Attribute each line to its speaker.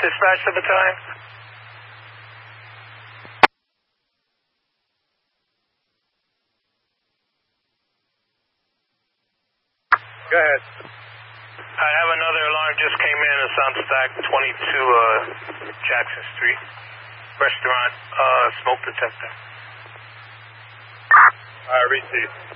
Speaker 1: Dispatch to battalion.
Speaker 2: Go ahead.
Speaker 1: I have another alarm just came in. It's on stack 22 Jackson Street. Restaurant, smoke detector.
Speaker 2: All right, receive.